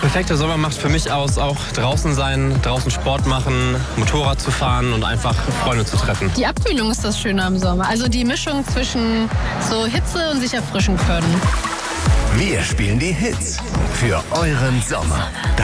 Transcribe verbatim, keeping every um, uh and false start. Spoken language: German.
Perfekter Sommer macht für mich aus, auch draußen sein, draußen Sport machen, Motorrad zu fahren und einfach Freunde zu treffen. Die Abkühlung ist das Schöne am Sommer. Also die Mischung zwischen so Hitze und sich erfrischen können. Wir spielen die Hits für euren Sommer.